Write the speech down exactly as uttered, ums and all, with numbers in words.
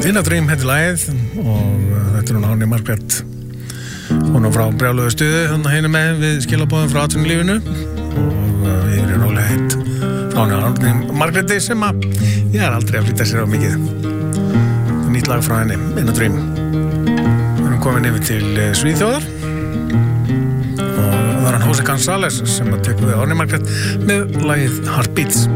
Inna Dream heiti lagið og þetta er hún Árný Margrét. Hún er frá brjáluðu stuði þannig hérna með við skilabóðum frá atvinnulífinu og við erum rólega heitt frá henni Árný Margréti sem að ég er aldrei að flytja sér á mikið. Nýtt lag frá henni, Inna Dream. Við erum komin yfir til Svíþjóðar og það er hann Jose González sem að tekur við Árný Margrét með lagið Heartbeats.